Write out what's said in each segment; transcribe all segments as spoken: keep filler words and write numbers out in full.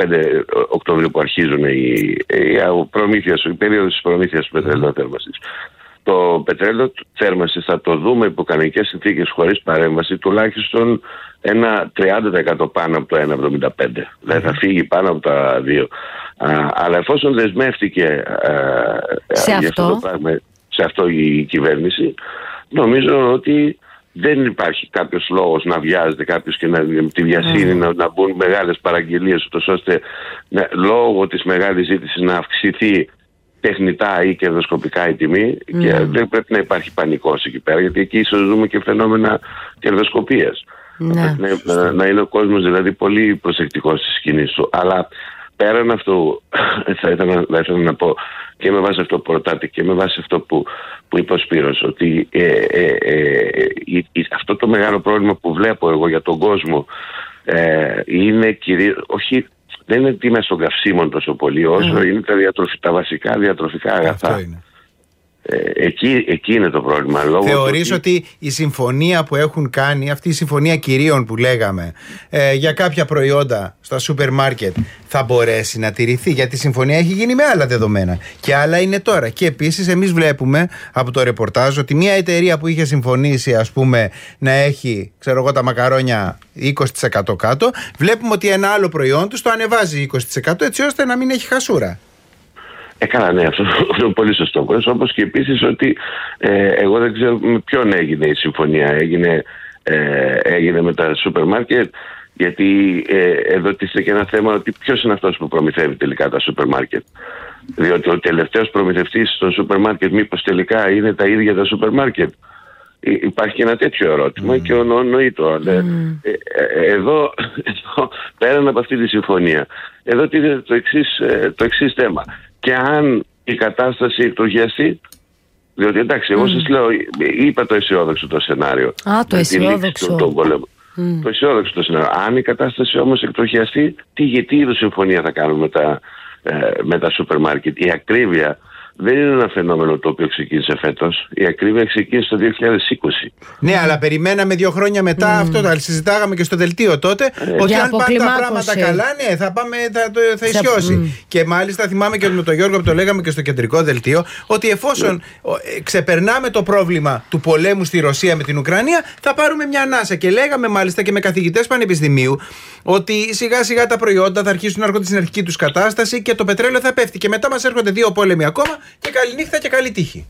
πέντε Οκτωβρίου που αρχίζουν οι, οι, προμήθειες, η περίοδος της προμήθειας του πετρελαίου θέρμανσης. Το πετρέλαιο θέρμανσης θα το δούμε υπό κανονικές συνθήκες χωρίς παρέμβαση τουλάχιστον ένα τριάντα τοις εκατό πάνω από το ένα κόμμα εβδομήντα πέντε. Δεν θα φύγει πάνω από τα δύο. Α, αλλά εφόσον δεσμεύτηκε α, σε, α, αυτό. αυτό το πράγμα, σε αυτό η κυβέρνηση, νομίζω ότι δεν υπάρχει κάποιος λόγος να βιάζεται κάποιος και να τη βιασύνη mm. να, να μπουν μεγάλες παραγγελίες, ούτως ώστε να, λόγω της μεγάλης ζήτησης να αυξηθεί τεχνητά ή κερδοσκοπικά η τιμή mm. και δεν πρέπει να υπάρχει πανικός εκεί πέρα, γιατί εκεί ίσως δούμε και φαινόμενα κερδοσκοπίας. Ναι. Να, να, να είναι ο κόσμος δηλαδή πολύ προσεκτικός στις κινήσεις του. Αλλά πέραν αυτού θα ήθελα, θα ήθελα να πω και με βάση αυτό που ρωτάτε και με βάση αυτό που, που είπε ο Σπύρος, ότι ε, ε, ε, ε, ε, αυτό το μεγάλο πρόβλημα που βλέπω εγώ για τον κόσμο ε, είναι κυρίως, όχι, δεν είναι τιμές των καυσίμων τόσο πολύ όσο mm. είναι τα, διατροφι, τα βασικά διατροφικά αγαθά. Ε, εκεί, εκεί είναι το πρόβλημα. Θεωρείς ότι... ότι η συμφωνία που έχουν κάνει, αυτή η συμφωνία κυρίων που λέγαμε ε, για κάποια προϊόντα στα σούπερ μάρκετ θα μπορέσει να τηρηθεί? Γιατί η συμφωνία έχει γίνει με άλλα δεδομένα και άλλα είναι τώρα. Και επίσης εμείς βλέπουμε από το ρεπορτάζ ότι μια εταιρεία που είχε συμφωνήσει, ας πούμε, να έχει, ξέρω εγώ, τα μακαρόνια είκοσι τοις εκατό κάτω, βλέπουμε ότι ένα άλλο προϊόν τους το ανεβάζει είκοσι τοις εκατό έτσι ώστε να μην έχει χασούρα. Ε, καλά, ναι, αυτό είναι πολύ σωστό. Όπως και επίσης ότι ε, εγώ δεν ξέρω με ποιον έγινε η συμφωνία. Έγινε, ε, έγινε με τα σούπερ μάρκετ, γιατί ε, εδώ τίθεται και ένα θέμα ότι ποιος είναι αυτός που προμηθεύει τελικά τα σούπερ μάρκετ. Διότι ο τελευταίος προμηθευτής των σούπερ μάρκετ μήπως τελικά είναι τα ίδια τα σούπερ μάρκετ? Υπάρχει και ένα τέτοιο ερώτημα mm. και νοεί το. Mm. Ε, ε, εδώ, εδώ, πέραν από αυτή τη συμφωνία, εδώ τίθεται το εξής, το εξής θέμα. Και αν η κατάσταση εκτροχιαστεί, διότι εντάξει, εγώ mm. σας λέω, είπα το αισιόδοξο το σενάριο. Α, το αισιόδοξο. Το, mm. το αισιόδοξο το σενάριο. Αν η κατάσταση όμως εκτροχιαστεί, τι, τι είδους συμφωνία θα κάνουμε με τα, ε, με τα σούπερ μάρκετ? Η ακρίβεια δεν είναι ένα φαινόμενο το οποίο ξεκίνησε φέτος. Η ακρίβεια ξεκίνησε το δύο χιλιάδες είκοσι. Ναι, αλλά περιμέναμε δύο χρόνια μετά mm. αυτό. Το συζητάγαμε και στο δελτίο τότε. Ε, ότι αν πάνε τα πράγματα καλά, ναι, θα, πάμε, θα, θα ισιώσει. Mm. Και μάλιστα θυμάμαι και με τον Γιώργο που το λέγαμε και στο κεντρικό δελτίο, ότι εφόσον mm. ξεπερνάμε το πρόβλημα του πολέμου στη Ρωσία με την Ουκρανία, θα πάρουμε μια ανάσα. Και λέγαμε μάλιστα και με καθηγητές πανεπιστημίου ότι σιγά σιγά τα προϊόντα θα αρχίσουν να έρχονται στην αρχική τους κατάσταση και το πετρέλαιο θα πέφτει. Και μετά μας έρχονται δύο πόλεμοι ακόμα. Και καλή νύχτα και καλή τύχη.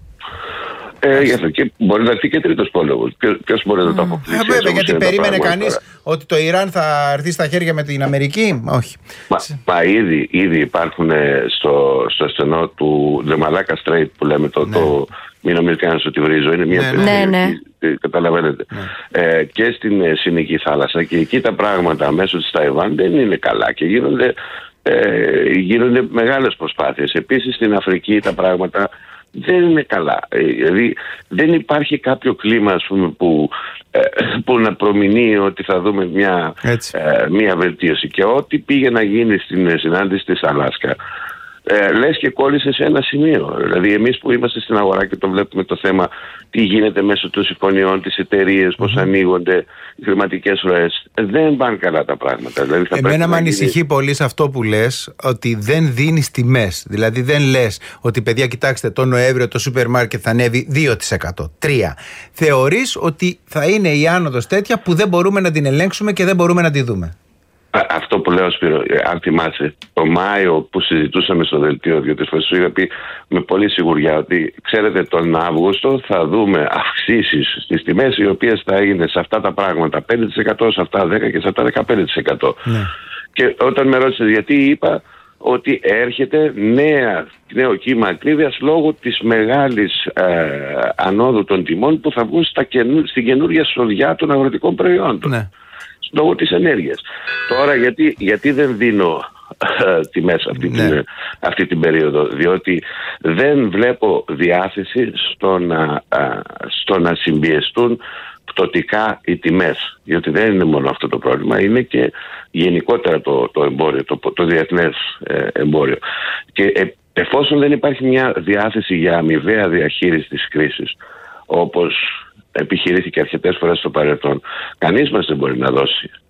Ε, γι' αυτό και μπορεί να έρθει και τρίτος πόλεμος. Ποιος μπορεί mm. να το αποκλείσει? Ε, βέβαια, γιατί περίμενε κανείς ότι το Ιράν θα έρθει στα χέρια με την Αμερική? Όχι. Μα, μα ήδη, ήδη υπάρχουν στο, στο στενό του Δεμαλάκα Στρέιτ που λέμε το, ναι. το μην νομίζει κανένας ότι βρίζω. Είναι μια ναι, ναι, ναι. Καταλαβαίνετε. Ναι. Ε, και στην Συνική θάλασσα. Και εκεί τα πράγματα μέσω της Ταϊβάν δεν είναι καλά και γίνονται, ε, γίνονται μεγάλες προσπάθειες. Επίσης στην Αφρική τα πράγματα δεν είναι καλά. Δηλαδή δεν υπάρχει κάποιο κλίμα, ας πούμε, που, ε, που να προμηνύει ότι θα δούμε μια, ε, μια βελτίωση. Και ό,τι πήγε να γίνει στην συνάντηση της Αλάσκα, ε, λες και κόλλησε σε ένα σημείο. Δηλαδή εμείς που είμαστε στην αγορά και το βλέπουμε το θέμα τι γίνεται μέσω των συμφωνιών, τις εταιρείες, πώς mm-hmm. ανοίγονται οι χρηματικές ροές, δεν πάνε καλά τα πράγματα. Δηλαδή, θα Εμένα με ανησυχεί γίνει... πολύ σε αυτό που λες, ότι δεν δίνεις τιμές. Δηλαδή δεν λες ότι παιδιά κοιτάξτε το Νοέμβριο το σούπερ μάρκετ θα ανέβει δύο τοις εκατό, τρία τοις εκατό. Θεωρείς ότι θα είναι η άνοδος τέτοια που δεν μπορούμε να την ελέγξουμε και δεν μπορούμε να τη δούμε? Αυτό που λέω, Σπύρο, αν θυμάσαι, το Μάιο που συζητούσαμε στο δελτίο δύο-τρεις φορές, σου είχα πει με πολύ σιγουριά ότι ξέρετε τον Αύγουστο θα δούμε αυξήσεις στις τιμές οι οποίες θα είναι σε αυτά τα πράγματα πέντε τοις εκατό, σε αυτά δέκα τοις εκατό και σε αυτά δεκαπέντε τοις εκατό. Ναι. Και όταν με ρώτησες γιατί, είπα ότι έρχεται νέα, νέο κύμα ακρίβειας λόγω της μεγάλης ε, ανόδου των τιμών που θα βγουν στα καινού, στην καινούργια σοδιά των αγροτικών προϊόντων. Ναι. Λόγω της ενέργειας. Τώρα γιατί, γιατί δεν δίνω ε, τιμές αυτή, ναι. την, αυτή την περίοδο? Διότι δεν βλέπω διάθεση στο να, α, στο να συμπιεστούν πτωτικά οι τιμές. Διότι δεν είναι μόνο αυτό το πρόβλημα, είναι και γενικότερα το, το εμπόριο, το, το διεθνές ε, εμπόριο. Και ε, εφόσον δεν υπάρχει μια διάθεση για αμοιβαία διαχείριση της κρίσης, όπως επιχειρήθηκε αρκετές φορές στο παρελθόν, κανείς μας δεν μπορεί να δώσει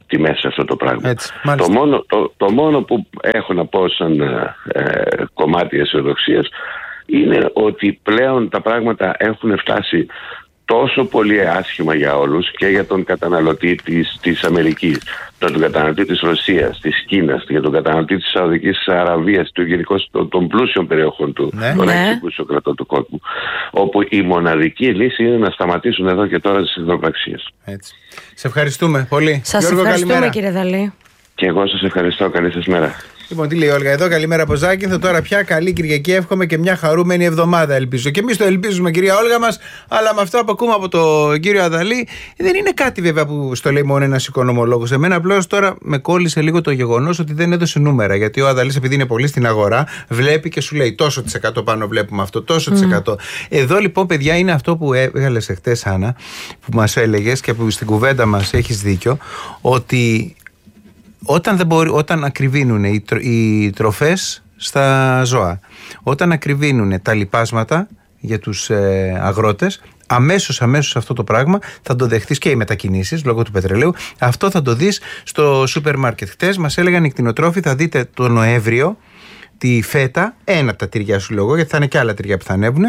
τιμές σε αυτό το πράγμα. Έτσι, το, μόνο, το, το μόνο που έχω να πω σαν ε, κομμάτι αισιοδοξίας είναι ότι πλέον τα πράγματα έχουν φτάσει τόσο πολύ άσχημα για όλους, και για τον καταναλωτή της, της Αμερικής, τον καταναλωτή της Ρωσίας, της Κίνας, για τον καταναλωτή της Σαουδικής Αραβίας, του γενικώς των, των πλούσιων περιοχών του, ναι. των ναι. έξι πλούσιων κρατών του κόσμου, όπου η μοναδική λύση είναι να σταματήσουν εδώ και τώρα τις εχθροπραξίες. Έτσι. Σε ευχαριστούμε πολύ. Σας Γιώργο, ευχαριστούμε, καλημέρα. κύριε Δαλή. Και εγώ σας ευχαριστώ. Καλή σας μέρα. Λοιπόν, τι λέει η Όλγα εδώ, καλημέρα από Ζάκυνθο. Τώρα πια καλή Κυριακή, εύχομαι και μια χαρούμενη εβδομάδα, ελπίζω. Και εμείς το ελπίζουμε, κυρία Όλγα μας, αλλά με αυτό που ακούμε από τον κύριο Αδαλή, δεν είναι κάτι βέβαια που στο λέει μόνο ένας οικονομολόγος. Εμένα απλώς τώρα με κόλλησε λίγο το γεγονός ότι δεν έδωσε νούμερα. Γιατί ο Αδαλής, επειδή είναι πολύ στην αγορά, βλέπει και σου λέει τόσο της εκατό πάνω βλέπουμε αυτό, τόσο της εκατό. Mm. Εδώ λοιπόν, παιδιά, είναι αυτό που έβγαλες εχθές, Άννα, που μας έλεγες και που στην κουβέντα μας έχεις δίκιο, ότι. Όταν, δεν μπορεί, όταν ακριβίνουν οι, τρο, οι τροφές στα ζώα, όταν ακριβίνουν τα λιπάσματα για τους ε, αγρότες, αμέσως, αμέσως αυτό το πράγμα θα το δεχτείς, και οι μετακινήσεις λόγω του πετρελαίου, αυτό θα το δεις στο σούπερ μάρκετ. Χτες μας έλεγαν οι κτηνοτρόφοι, θα δείτε το Νοέμβριο τη φέτα, ένα από τα τυριά σου λόγω, γιατί θα είναι και άλλα τυριά που θα ανέβουν,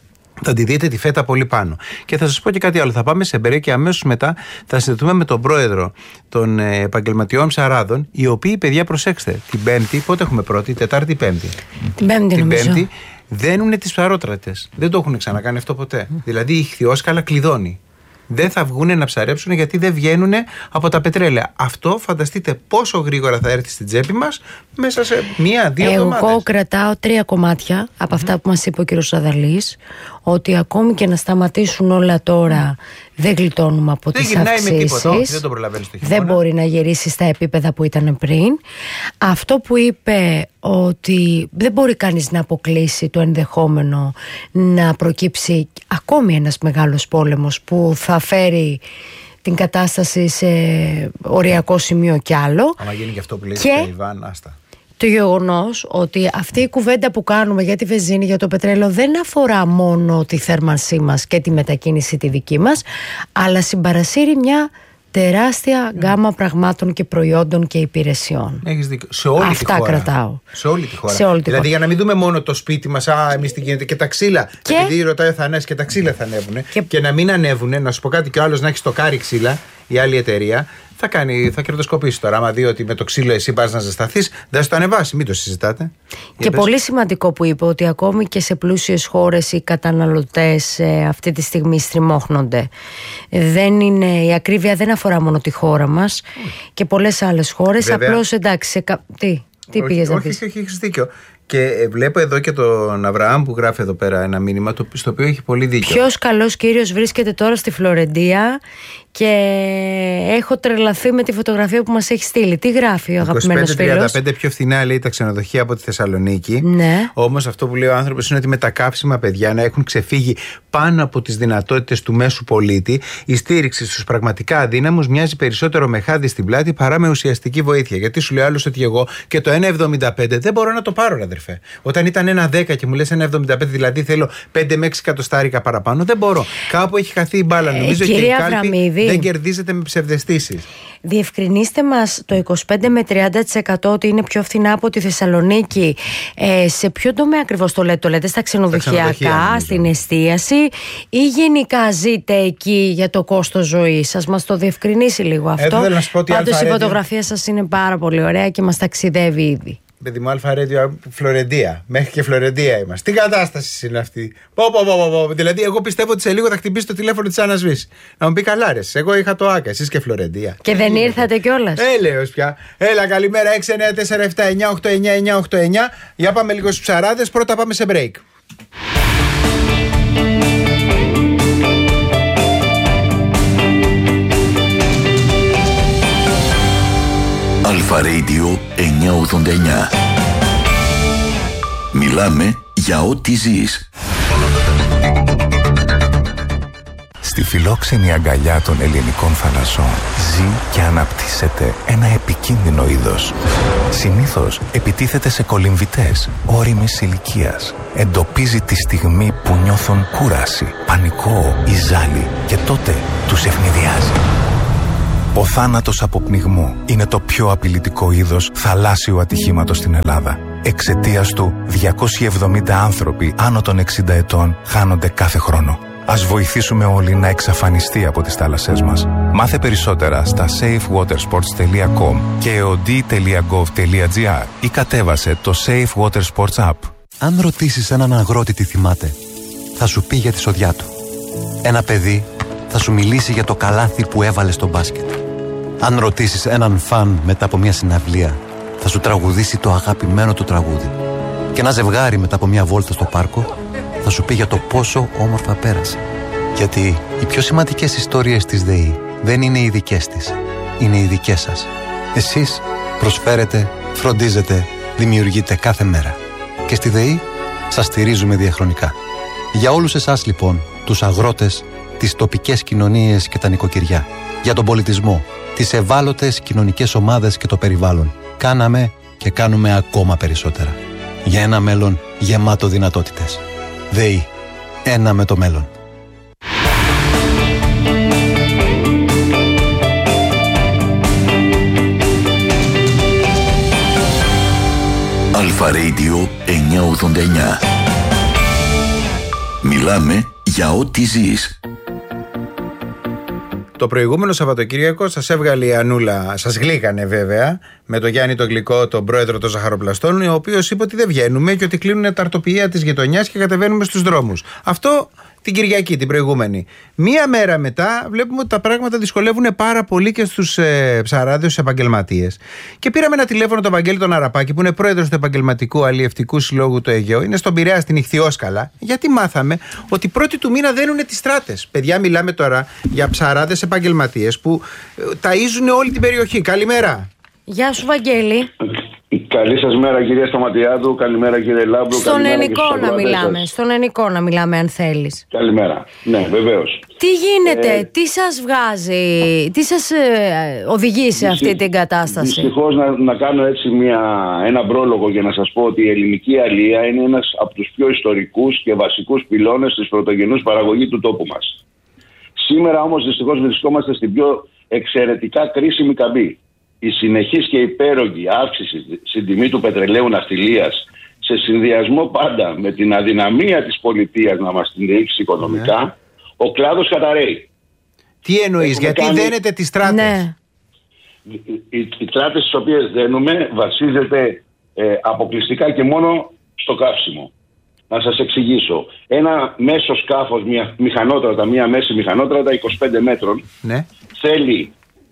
θα τη δείτε τη φέτα πολύ πάνω. Και θα σας πω και κάτι άλλο. Θα πάμε σε μπρέκ και αμέσως μετά θα συνδεθούμε με τον πρόεδρο των ε, επαγγελματιών ψαράδων, οι οποίοι, παιδιά, προσέξτε, την Πέμπτη, πότε έχουμε πρώτη, Τετάρτη, Πέμπτη. Την Πέμπτη, την νομίζω. Πέμπτη δένουνε τις ψαρότρατες. Δεν το έχουν ξανακάνει αυτό ποτέ. Mm. Δηλαδή η ιχθυόσκαλα κλειδώνει. Δεν θα βγουν να ψαρέψουν γιατί δεν βγαίνουν από τα πετρέλαια. Αυτό φανταστείτε πόσο γρήγορα θα έρθει στην τσέπη μας μέσα σε μία-δύο εβδομάδες. Εγώ κρατάω τρία κομμάτια από mm-hmm. αυτά που μας είπε ο κύριος Αδαλής, ότι ακόμη και να σταματήσουν όλα τώρα δεν γλιτώνουμε από δεν τις αυξήσεις. Δεν το προλαβαίνεις το χειμώνα. Δεν μπορεί να γυρίσει στα επίπεδα που ήταν πριν. Αυτό που είπε, ότι δεν μπορεί κανείς να αποκλείσει το ενδεχόμενο να προκύψει ακόμη ένας μεγάλος πόλεμος που θα φέρει την κατάσταση σε οριακό σημείο κι άλλο. Άμα γίνει και αυτό που λέει και... η Ιβάν, άστα. Το γεγονός ότι αυτή η κουβέντα που κάνουμε για τη βενζίνη, για το πετρέλαιο, δεν αφορά μόνο τη θέρμανσή μας και τη μετακίνηση τη δική μας, αλλά συμπαρασύρει μια τεράστια mm. γκάμα πραγμάτων και προϊόντων και υπηρεσιών. Έχεις δίκιο. Σε όλη Αυτά τη χώρα. κρατάω. Σε όλη τη χώρα. Σε όλη τη δηλαδή χώρα. για να μην δούμε μόνο το σπίτι μας, α, εμείς τι γίνεται, και τα ξύλα. Και... Επειδή ρωτάει ο Θανάσης, και τα ξύλα θα ανέβουν. Και... και να μην ανέβουν, να σου πω κάτι, και ο άλλος να έχει στοκάρει ξύλα, η άλλη εταιρεία, θα, κάνει, θα κερδοσκοπήσει τώρα. Άμα δει ότι με το ξύλο εσύ πας να ζεσταθείς, δεν θα το ανεβάσει. Μην το συζητάτε. Και πολύ σημαντικό που είπε, ότι ακόμη και σε πλούσιες χώρες οι καταναλωτές ε, αυτή τη στιγμή στριμώχνονται. Δεν είναι, η ακρίβεια δεν αφορά μόνο τη χώρα μας mm. και πολλές άλλες χώρες. Απλώς εντάξει. Σε κα... Τι, τι όχι, πήγες όχι, να πεις? Όχι, όχι, έχεις δίκιο. Και βλέπω εδώ και τον Αβραάμ που γράφει εδώ πέρα ένα μήνυμα, το, στο οποίο έχει πολύ δίκιο. Ποιος καλός κύριος βρίσκεται τώρα στη Φλωρεντία και έχω τρελαθεί με τη φωτογραφία που μας έχει στείλει. Τι γράφει ο αγαπημένος φίλος? είκοσι πέντε τριάντα πέντε πιο φθηνά, λέει, τα ξενοδοχεία από τη Θεσσαλονίκη. Ναι. Όμως αυτό που λέει ο άνθρωπος είναι ότι με τα καύσιμα, παιδιά, να έχουν ξεφύγει πάνω από τις δυνατότητες του μέσου πολίτη, η στήριξη στους πραγματικά αδύναμους μοιάζει περισσότερο με χάδι στην πλάτη παρά με ουσιαστική βοήθεια. Γιατί σου λέει άλλος ότι εγώ και το ένα εβδομήντα πέντε δεν μπορώ να το πάρω, αδερφέ. Όταν ήταν ένα δέκα και μου λες ένα εβδομήντα πέντε, δηλαδή θέλω πέντε με έξι εκατοστάρικα παραπάνω, δεν μπορώ. Κάπου έχει χαθεί η μπάλα. Νομίζω και η κάλπη δεν κερδίζεται με ψευδαισθήσεις. Διευκρινίστε μας το είκοσι πέντε με τριάντα τοις εκατό ότι είναι πιο φθηνά από τη Θεσσαλονίκη. Ε, σε ποιο τομέα ακριβώς το λέτε? Το λέτε στα ξενοδοχειακά, στην εστίαση, ή γενικά ζείτε εκεί για το κόστος ζωής? Σας μας το διευκρινίσει λίγο αυτό. Πάντως η φωτογραφία σας είναι πάρα πολύ ωραία και μας ταξιδεύει ήδη. Παιδί μου, Αλφα Ρέντιο, Φλωρεντία. Μέχρι και Φλωρεντία είμαστε. Τι κατάσταση είναι αυτή? Πω, πω, πω, πω. Δηλαδή, εγώ πιστεύω ότι σε λίγο θα χτυπήσει το τηλέφωνο της Άννας Βύση. Να μου πει καλά, ρε. Εγώ είχα το Άκα, εσείς και Φλωρεντία. Και δεν ήρθατε κιόλας? Έλεος πια. Έλα, καλημέρα. έξι εννιά τέσσερα επτά εννιά οκτώ εννιά εννιά οκτώ εννιά. Για πάμε λίγο στους ψαράδες. Πρώτα πάμε σε break. Αλφα Radio εννιακόσια ογδόντα εννιά. Μιλάμε για ό,τι ζεις. Στη φιλόξενη αγκαλιά των ελληνικών θαλασσών ζει και αναπτύσσεται ένα επικίνδυνο είδος. Συνήθως επιτίθεται σε κολυμβητές όριμης ηλικίας. Εντοπίζει τη στιγμή που νιώθουν κούραση, πανικό ή ζάλι και τότε τους ευνηδιάζει. Ο θάνατος από πνιγμό είναι το πιο απειλητικό είδος θαλάσσιου ατυχήματος στην Ελλάδα. Εξαιτίας του, διακόσιοι εβδομήντα άνθρωποι άνω των εξήντα ετών χάνονται κάθε χρόνο. Ας βοηθήσουμε όλοι να εξαφανιστεί από τις θάλασσές μας. Μάθε περισσότερα στα safe water sports τελεία com και εοντί τελεία gov τελεία gr ή κατέβασε το Safe Water Sports App. Αν ρωτήσεις έναν αγρότη τι θυμάται, θα σου πει για τη σοδιά του. Ένα παιδί θα σου μιλήσει για το καλάθι που έβαλε στο μπάσκετ. Αν ρωτήσεις έναν φαν μετά από μια συναυλία, θα σου τραγουδήσει το αγαπημένο του τραγούδι. Και ένα ζευγάρι μετά από μια βόλτα στο πάρκο θα σου πει για το πόσο όμορφα πέρασε. Γιατί οι πιο σημαντικές ιστορίες της ΔΕΗ δεν είναι οι δικές της, είναι οι δικές σας. Εσείς προσφέρετε, φροντίζετε, δημιουργείτε κάθε μέρα. Και στη ΔΕΗ σας στηρίζουμε διαχρονικά. Για όλους εσάς λοιπόν, τους αγρότες, τις τοπικές κοινωνίες και τα νοικοκυριά, για τον πολιτισμό, τις ευάλωτες κοινωνικές ομάδες και το περιβάλλον, κάναμε και κάνουμε ακόμα περισσότερα. Για ένα μέλλον γεμάτο δυνατότητες. ΔΕΗ. Ένα με το μέλλον. Αλφα Radio εννιακόσια ογδόντα εννιά. Μιλάμε για ό,τι ζεις. Το προηγούμενο Σαββατοκύριακο σας έβγαλε η Ανούλα, σας γλύκανε βέβαια, με τον Γιάννη τον Γλυκό, τον πρόεδρο των Ζαχαροπλαστών, ο οποίος είπε ότι δεν βγαίνουμε και ότι κλείνουν τα αρτοποιεία της γειτονιάς και κατεβαίνουμε στους δρόμους. Αυτό την Κυριακή, την προηγούμενη. Μία μέρα μετά βλέπουμε ότι τα πράγματα δυσκολεύουν πάρα πολύ και στους ε, ψαράδες, στους επαγγελματίες. Και πήραμε ένα τηλέφωνο τον Βαγγέλη τον Αραπάκη, που είναι πρόεδρος του Επαγγελματικού Αλλιευτικού Συλλόγου του Αιγαίου. Είναι στον Πειραιά, στην Ιχθυόσκαλα. Γιατί μάθαμε ότι πρώτη του μήνα δένουν τις στράτες. Παιδιά, μιλάμε τώρα για ψαράδες επαγγελματίες που ε, ταΐζουν όλη την περιοχή. Καλημέρα. Γεια σου, Βαγγέλη. Καλή σας μέρα, κυρία Σταματιάδου. Καλημέρα, κύριε Λάμπρου. Στον ενικό να μιλάμε. Σας. Στον ενικό να μιλάμε, αν θέλεις. Καλημέρα. Ναι, βεβαίως. Τι γίνεται, ε, τι σας βγάζει, τι σας ε, οδηγεί σε αυτή δυστυχ, την κατάσταση? Δυστυχώς να, να κάνω έτσι μια, ένα πρόλογο για να σας πω ότι η ελληνική αλία είναι ένας από τους πιο ιστορικούς και βασικούς πυλώνες της πρωτογενούς παραγωγής του τόπου μας. Σήμερα όμως δυστυχώς βρισκόμαστε στην πιο εξαιρετικά κρίσιμη καμπή. Η συνεχής και υπέρογγη αύξηση στην τιμή του πετρελαίου ναυτιλίας, σε συνδυασμό πάντα με την αδυναμία της πολιτείας να μας στηρίξει οικονομικά, ναι. Ο κλάδος καταραίει. Τι εννοείς, γιατί κάνει... δένετε τις στράτες? Ναι. Οι, οι, οι στράτες τις οποίες δένουμε βασίζεται ε, αποκλειστικά και μόνο στο καύσιμο. Να σας εξηγήσω. Ένα μέσο σκάφος, μια μηχανότρατα, μια μέση μηχανότρατα είκοσι πέντε μέτρων, ναι. Θέλει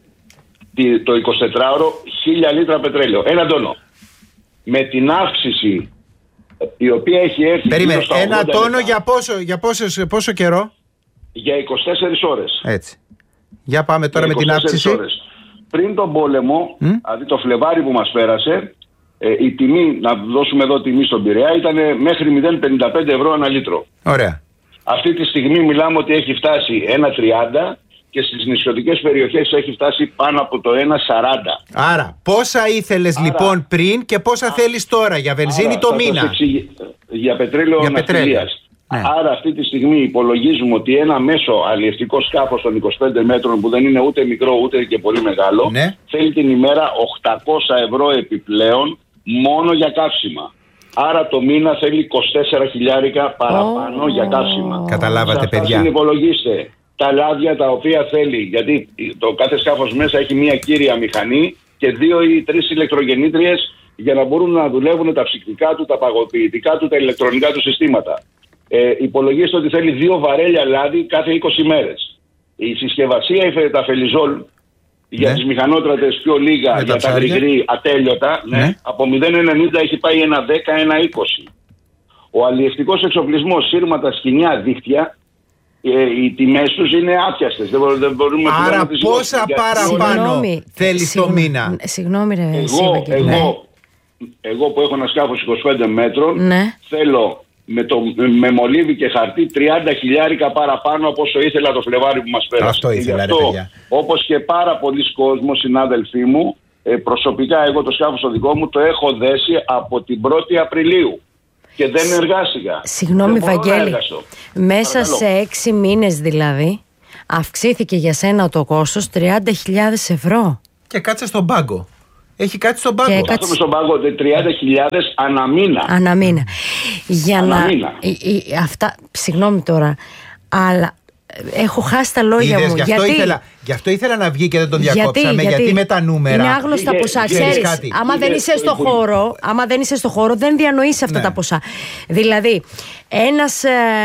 το εικοσιτετράωρο χίλια λίτρα πετρέλαιο. Ένα τόνο. Με την αύξηση η οποία έχει έρθει... Περίμενε, ένα τόνο για, πόσο, για πόσο, πόσο καιρό? Για είκοσι τέσσερις ώρες. Έτσι. Για πάμε τώρα με την αύξηση. Ώρες. Πριν τον πόλεμο, mm? δηλαδή το Φλεβάρι που μας πέρασε, ε, η τιμή, να δώσουμε εδώ τιμή στον Πειραιά, ήταν μέχρι μηδέν κόμμα πενήντα πέντε ευρώ ένα λίτρο. Ωραία. Αυτή τη στιγμή μιλάμε ότι έχει φτάσει ένα τριάντα και στις νησιωτικές περιοχές έχει φτάσει πάνω από το ένα σαράντα. Άρα, πόσα ήθελες άρα, λοιπόν πριν και πόσα άρα, θέλεις τώρα για βενζίνη άρα, το μήνα? Εξηγη... Για πετρέλαιο ναυτιλίας. Ναι. Άρα αυτή τη στιγμή υπολογίζουμε ότι ένα μέσο αλλιευτικό σκάφος των είκοσι πέντε μέτρων, που δεν είναι ούτε μικρό ούτε και πολύ μεγάλο, ναι. Θέλει την ημέρα οκτακόσια ευρώ επιπλέον μόνο για καύσιμα. Άρα το μήνα θέλει είκοσι τέσσερα χιλιάρικα παραπάνω oh. για καύσιμα. Καταλάβατε, παιδιά. Συνυπολογίστε τα λάδια τα οποία θέλει, γιατί το κάθε σκάφος μέσα έχει μία κύρια μηχανή και δύο ή τρεις ηλεκτρογεννήτριες για να μπορούν να δουλεύουν τα ψυκτικά του, τα παγωποιητικά του, τα ηλεκτρονικά του συστήματα. Ε, υπολογίστε ότι θέλει δύο βαρέλια λάδι κάθε είκοσι μέρες. Η συσκευασία, τα φελιζόλ, ναι. για τις μηχανότρατες πιο λίγα, με για τα γρηγρή ατέλειωτα, ναι. Ναι, από μηδέν κόμμα ενενήντα έχει πάει ένα δέκα, ένα είκοσι. Ο αλλιευτικός εξοπλισμός, σύρματα, σκοινιά, δίχτυα, ε, οι τιμές τους είναι άπιαστες. Δεν μπορούμε, δεν μπορούμε άρα να τις πόσα παραπάνω θέλει το μήνα? Συγγνώμη ρε εγώ, εγώ, ναι. εγώ που έχω ένα σκάφος είκοσι πέντε μέτρων, ναι. θέλω με, το, με μολύβι και χαρτί τριάντα χιλιάρικα παραπάνω από όσο ήθελα το Φλεβάρι που μας πέρασε. Αυτό ήθελα ρε παιδιά. Όπως και πάρα πολλοί κόσμος, συνάδελφοί μου, ε, προσωπικά εγώ το σκάφος το δικό μου το έχω δέσει από την πρώτη Απριλίου. Και δεν εργάστηκα. Συγγνώμη, Βαγγέλη. Μέσα Παρακαλώ. σε έξι μήνες δηλαδή, αυξήθηκε για σένα το κόστος τριάντα χιλιάδες ευρώ. Και κάτσε στον πάγκο. Έχει κάτι στον πάγκο. Κάτσε κάτσε... στον πάγκο τριάντα χιλιάδες ανά μήνα. Ανά μήνα. Για ανά να... μήνα. Αυτά, συγγνώμη τώρα, αλλά έχω χάσει τα λόγια Είδες, μου. Γι' αυτό, γιατί... ήθελα, γι' αυτό ήθελα να βγει και δεν τον διακόψαμε. Γιατί, γιατί, γιατί με τα νούμερα. Είναι άγνωστα ποσά. Ξέρεις, άμα δεν είσαι στο χώρο, άμα δεν είσαι στο χώρο, δεν διανοείς αυτά ναι. τα ποσά. Δηλαδή, ένας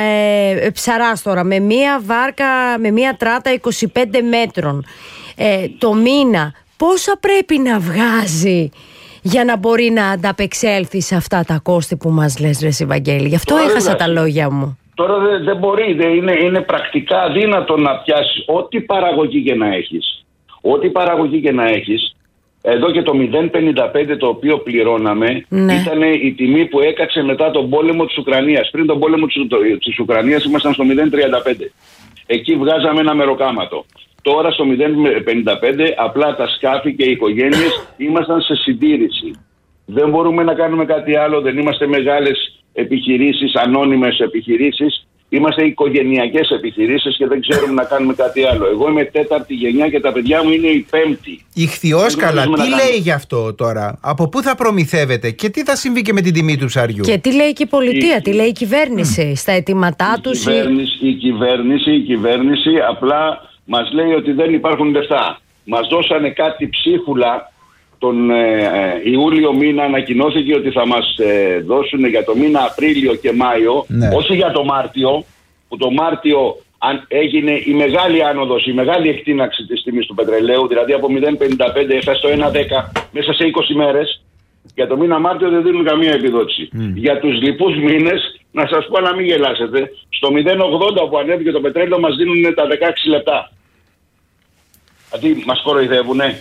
ε, ψαράς τώρα με μία βάρκα, με μία τράτα είκοσι πέντε μέτρων ε, το μήνα, πόσα πρέπει να βγάζει για να μπορεί να ανταπεξέλθει σε αυτά τα κόστη που μας λες, ρε Βαγγέλη? Γι' αυτό Τώρα, έχασα ναι. τα λόγια μου. Τώρα δεν δε μπορεί, δε είναι, είναι πρακτικά αδύνατο να πιάσεις ό,τι παραγωγή και να έχεις. Ό,τι παραγωγή και να έχεις, εδώ και το μηδέν κόμμα πενήντα πέντε το οποίο πληρώναμε, ναι. ήταν η τιμή που έκατσε μετά τον πόλεμο της Ουκρανίας. Πριν τον πόλεμο της Ουκρανίας ήμασταν στο μηδέν κόμμα τριάντα πέντε. Εκεί βγάζαμε ένα μεροκάματο. Τώρα στο μηδέν κόμμα πενήντα πέντε απλά τα σκάφη και οι οικογένειες ήμασταν σε συντήρηση. Δεν μπορούμε να κάνουμε κάτι άλλο, δεν είμαστε μεγάλες επιχειρήσεις, ανώνυμες επιχειρήσεις. Είμαστε οικογενειακές επιχειρήσεις και δεν ξέρουμε να κάνουμε κάτι άλλο. Εγώ είμαι τέταρτη γενιά και τα παιδιά μου είναι η πέμπτη. Ιχθυόσκαλα, τι λέει κάνουμε. Γι' αυτό τώρα? Από πού θα προμηθεύεται και τι θα συμβεί και με την τιμή του ψαριού? Και τι λέει και η πολιτεία, η... τι λέει η κυβέρνηση mm. στα αιτήματά η τους? Κυβέρνηση, η... Η, κυβέρνηση, η κυβέρνηση απλά μας λέει ότι δεν υπάρχουν λεφτά. Μας δώσανε κάτι ψίχουλα. Τον ε, Ιούλιο μήνα ανακοινώθηκε ότι θα μας ε, δώσουν για το μήνα Απρίλιο και Μάιο, ναι. όχι για το Μάρτιο, που το Μάρτιο αν, έγινε η μεγάλη άνοδος, η μεγάλη εκτείναξη της τιμής του πετρελαίου, δηλαδή από μηδέν κόμμα πενήντα πέντε έφτασε στο ένα κόμμα δέκα μέσα σε είκοσι μέρες. Για το μήνα Μάρτιο δεν δίνουν καμία επιδότηση. Mm. Για τους λοιπούς μήνες, να σας πω να μην γελάσετε, στο μηδέν κόμμα ογδόντα που ανέβηκε το πετρέλαιο μας δίνουν τα δεκαέξι λεπτά. Δηλαδή μας κοροϊδεύουνε.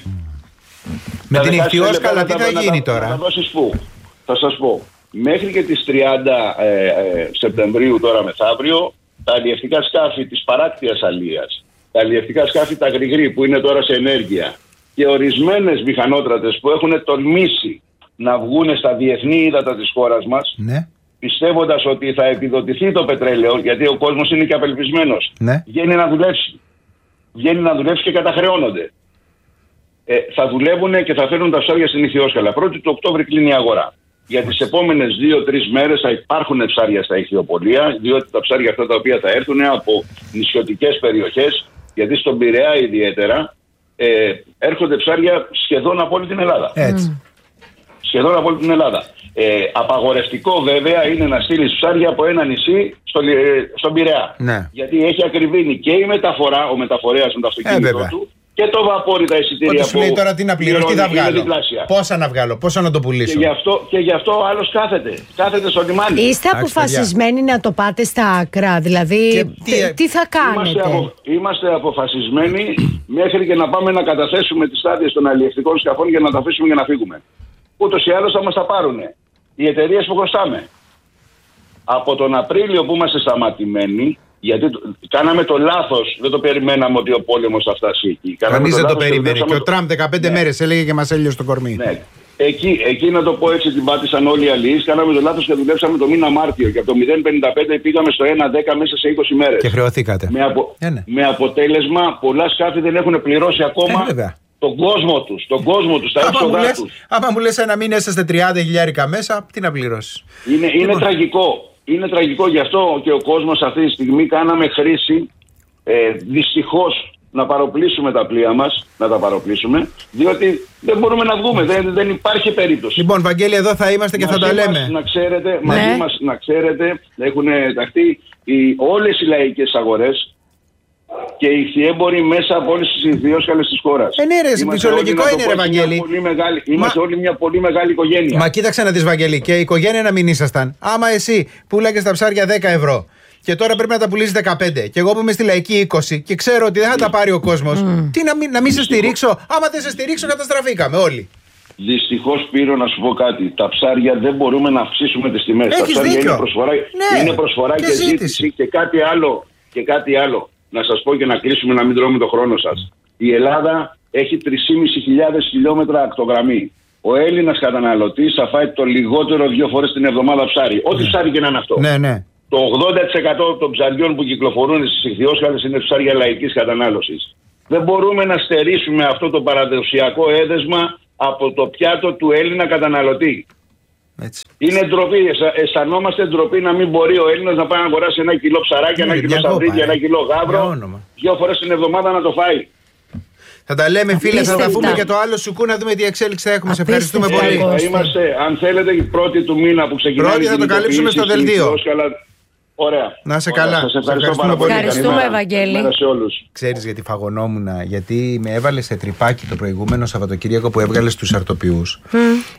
Με την ιχθυόσκαλα τι θα γίνει τώρα? Θα, θα, θα σας πω. Μέχρι και τις τριάντα ε, ε, Σεπτεμβρίου τώρα μεθαύριο, τα αλλιευτικά σκάφη της παράκτιας αλίας, τα αλλιευτικά σκάφη τα γρηγρή που είναι τώρα σε ενέργεια και ορισμένες μηχανότρατες που έχουν τολμήσει να βγουν στα διεθνή ύδατα της χώρας μας, ναι. πιστεύοντας ότι θα επιδοτηθεί το πετρέλαιο, γιατί ο κόσμος είναι και απελπισμένος, ναι. βγαίνει να δουλέψει. Βγαίνει να δουλέψει και καταχρεώνονται. Ε, θα δουλεύουν και θα φέρουν τα ψάρια στην Ιχθυόσκαλα. πρώτη του Οκτώβρη κλείνει η αγορά. Για τις επόμενες δύο τρεις μέρες θα υπάρχουν ψάρια στα ηχθειοπολία, διότι τα ψάρια αυτά τα οποία θα έρθουν από νησιωτικές περιοχές, γιατί στον Πειραιά ιδιαίτερα ε, έρχονται ψάρια σχεδόν από όλη την Ελλάδα. Έτσι. Σχεδόν από όλη την Ελλάδα. Ε, απαγορευτικό βέβαια είναι να στείλεις ψάρια από ένα νησί στο, ε, στον Πειραιά. Ναι. Γιατί έχει ακριβήνει και η μεταφορά, ο μεταφορέας με το αυτοκίνητο ε, του, και το βαπόρι τα εισιτήρια που... Σου λέει τώρα τι να πληρώσει, τι θα βγάλω, πόσα να βγάλω, πόσα να το πουλήσω. Και γι' αυτό, και γι αυτό ο άλλος κάθεται, κάθεται στο λιμάνι. Είστε αποφασισμένοι να το πάτε στα άκρα, δηλαδή τι, τι θα κάνετε? Είμαστε, απο, είμαστε αποφασισμένοι μέχρι και να πάμε να καταθέσουμε τις στάδειες των αλλιευτικών σκαφών για να τα αφήσουμε και να φύγουμε. Ούτως ή άλλως θα μας τα πάρουν οι εταιρείες που χρωστάμε. Από τον Απρίλιο που είμαστε σταματημένοι, γιατί κάναμε το λάθος, δεν το περιμέναμε ότι ο πόλεμος θα φτάσει εκεί. Κανείς δεν το περίμενε. Και, και ο Τραμπ δεκαπέντε ναι. μέρες έλεγε και μας έλειωσε το κορμί. Ναι. Εκεί, εκεί να το πω έτσι, την πάτησαν όλοι οι αλληλείς. Κάναμε το λάθος και δουλέψαμε το μήνα Μάρτιο. Και από το μηδέν κόμμα πενήντα πέντε πήγαμε στο ένα κόμμα δέκα μέσα σε είκοσι μέρες. Και χρεωθήκατε. Με, απο... ε, ναι. με αποτέλεσμα, πολλά σκάφη δεν έχουν πληρώσει ακόμα ε, τον κόσμο τους. Τον κόσμο τους, τα έξοδά τους. Άμα μου λες ένα μήνα είσαστε τριάντα χιλιάρικα μέσα, τι να πληρώσεις? Είναι, είναι λοιπόν. τραγικό. Είναι τραγικό, γι' αυτό και ο κόσμος αυτή τη στιγμή κάναμε χρήση ε, δυστυχώς να παροπλήσουμε τα πλοία μας, να τα παροπλήσουμε, διότι δεν μπορούμε να βγούμε, δεν, δεν υπάρχει περίπτωση. Λοιπόν, Βαγγέλη, εδώ θα είμαστε και μαζί θα τα λέμε. Μας, να ξέρετε, ναι. μαζί μας, να ξέρετε, έχουν ταχθεί οι, όλες οι λαϊκές αγορές και οι ιχθυέμποροι μέσα από όλες τις ιχθυόσκαλες της χώρας. Ε, ναι, ρε, φυσιολογικό είναι, ρε, Βαγγέλη. Μεγάλη, είμαστε Μα... όλοι μια πολύ μεγάλη οικογένεια. Μα κοίταξε να δεις, Βαγγέλη, και η οικογένεια να μην ήσασταν. Άμα εσύ πουλάγες τα ψάρια δέκα ευρώ και τώρα πρέπει να τα πουλήσεις δεκαπέντε, και εγώ που είμαι στη λαϊκή είκοσι και ξέρω ότι δεν θα τα πάρει ο κόσμος, mm. τι να μην, να μην σε στηρίξω? Άμα δεν σε στηρίξω, καταστραφήκαμε όλοι. Δυστυχώς, Πύρο, να σου πω κάτι. Τα ψάρια δεν μπορούμε να αυξήσουμε τις τιμές. Έχεις τα ψάρια δίκιο. είναι προσφορά, ναι. είναι προσφορά και, και ζήτηση. ζήτηση και κάτι άλλο. Και κάτι άλλο. Να σας πω και να κλείσουμε, να μην τρώμε το χρόνο σας. Η Ελλάδα έχει τρεις χιλιάδες πεντακόσια χιλιόμετρα ακτογραμμή. Ο Έλληνας καταναλωτής θα φάει το λιγότερο δύο φορές την εβδομάδα ψάρι. Ό,τι ψάρι και να είναι αυτό. Ναι, ναι. Το Το ογδόντα τοις εκατό των ψαριών που κυκλοφορούν στις ιχθυόσκαλες είναι ψάρια λαϊκής κατανάλωσης. Δεν μπορούμε να στερήσουμε αυτό το παραδοσιακό έδεσμα από το πιάτο του Έλληνα καταναλωτή. Έτσι. Είναι ντροπή. Αισθανόμαστε ντροπή να μην μπορεί ο Έλληνας να πάει να αγοράσει ένα κιλό ψαράκι, ένα κιλό σαβρίδι, ένα κιλό γάβρο, δύο φορές την εβδομάδα να το φάει. Θα τα λέμε, φίλε, θα τα πούμε και το άλλο σουκού να δούμε τι εξέλιξη θα έχουμε. Σε ευχαριστούμε πολύ. Θα είμαστε, αν θέλετε, η πρώτη του μήνα που ξεκινάει. Πρώτη θα το καλύψουμε στο δελτίο. Ωραία. Να είσαι καλά. Σας ευχαριστώ πάρα πολύ. Ευχαριστούμε, Ευαγγέλη. Ξέρεις γιατί φαγωνόμουν? Γιατί με έβαλε σε τρυπάκι το προηγούμενο Σαββατοκύριακο που έβγαλε στους αρτοποιούς. Mm.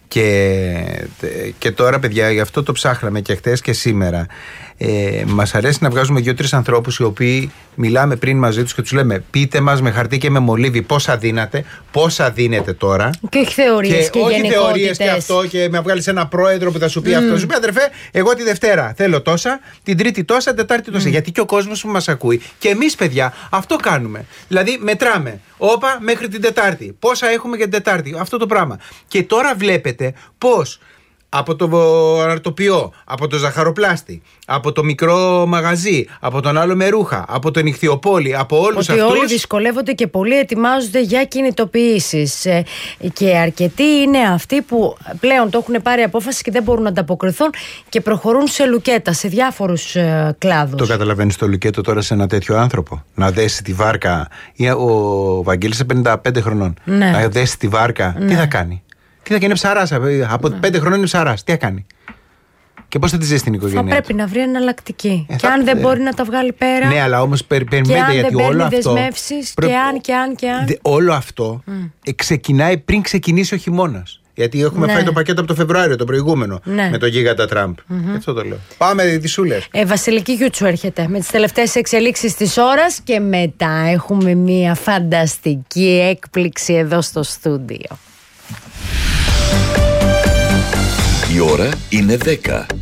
Και, και τώρα, παιδιά, γι' αυτό το ψάχναμε και χτες και σήμερα. Ε, μας αρέσει να βγάζουμε δύο-τρεις ανθρώπους οι οποίοι μιλάμε πριν μαζί τους και τους λέμε: πείτε μας με χαρτί και με μολύβι πόσα δίνατε, πόσα δίνετε τώρα. Και όχι θεωρίες και, και όχι θεωρίες και αυτό, και με βγάλεις ένα πρόεδρο που θα σου πει mm. αυτό. Σου πει: αδερφέ, εγώ τη Δευτέρα θέλω τόσα, την Τρίτη τόσα, την Τετάρτη τόσα. Mm. Γιατί και ο κόσμος που μας ακούει και εμείς, παιδιά, αυτό κάνουμε. Δηλαδή, μετράμε. Όπα μέχρι την Τετάρτη. Πόσα έχουμε για την Τετάρτη. Αυτό το πράγμα. Και τώρα βλέπετε πώς από το αρτοποιό, από το ζαχαροπλάστη, από το μικρό μαγαζί, από τον άλλο με ρούχα, από τον ιχθυοπόλη, από όλους ότι αυτούς. Όλοι δυσκολεύονται και πολλοί ετοιμάζονται για κινητοποιήσεις. Και αρκετοί είναι αυτοί που πλέον το έχουν πάρει απόφαση και δεν μπορούν να ανταποκριθούν και προχωρούν σε λουκέτα, σε διάφορους κλάδους. Το καταλαβαίνεις το λουκέτο τώρα σε ένα τέτοιο άνθρωπο? Να δέσει τη βάρκα. Ο Βαγγέλης είναι πενήντα πέντε χρονών. Ναι. Να δέσει τη βάρκα, ναι. Τι θα κάνει? Κοίτα, και είναι ψαράς. Από ναι. πέντε χρόνια είναι ψαράς. Τι θα κάνει? Και πώς θα τη ζήσει την οικογένεια? Θα πρέπει να βρει εναλλακτική. Ε, και θα... αν δεν μπορεί να τα βγάλει πέρα. Ναι, αλλά όμως περιμένετε, γιατί όλο αυτό. Δεσμεύσεις, πρέ... και αν και αν και αν. Δε, όλο αυτό mm. ξεκινάει πριν ξεκινήσει ο χειμώνας. Γιατί έχουμε ναι. φάει το πακέτο από το Φεβρουάριο, το προηγούμενο. Ναι. Με το γίγαντα Τραμπ. Mm-hmm. Αυτό το λέω. Πάμε τι σου λες. Ε, Βασιλική Γιούτσου έρχεται με τις τελευταίες εξελίξεις της ώρας και μετά έχουμε μια φανταστική έκπληξη εδώ στο στούντιο. Η ώρα είναι δέκα.